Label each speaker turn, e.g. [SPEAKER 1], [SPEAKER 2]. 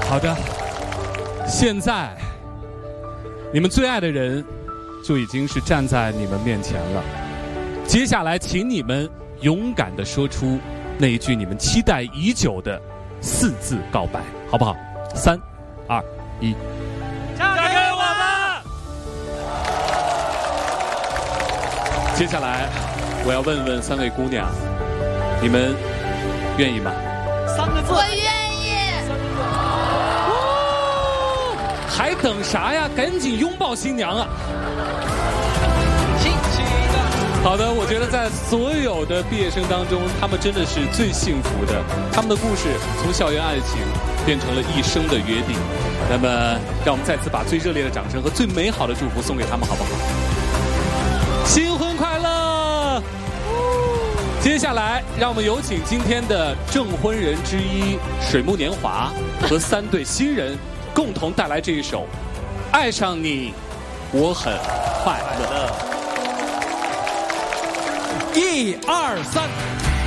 [SPEAKER 1] 好的，现在你们最爱的人就已经是站在你们面前了。接下来，请你们勇敢地说出那一句你们期待已久的4字告白，好不好？3、2、1，
[SPEAKER 2] 嫁给我吧！
[SPEAKER 1] 接下来，我要问问3位姑娘，你们愿意吗
[SPEAKER 2] ？3个字。
[SPEAKER 3] 我愿意。
[SPEAKER 1] 还等啥呀？赶紧拥抱新娘啊！好的，我觉得在所有的毕业生当中，他们真的是最幸福的。他们的故事从校园爱情变成了一生的约定。那么，让我们再次把最热烈的掌声和最美好的祝福送给他们，好不好？新婚快乐！接下来，让我们有请今天的证婚人之一水木年华和3对新人共同带来这一首《爱上你，我很快乐》。
[SPEAKER 2] 1、2、3。